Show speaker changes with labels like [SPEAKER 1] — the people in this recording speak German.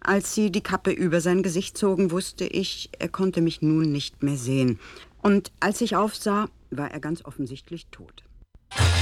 [SPEAKER 1] Als sie die Kappe über sein Gesicht zogen, wusste ich, er konnte mich nun nicht mehr sehen. Und als ich aufsah, war er ganz offensichtlich tot.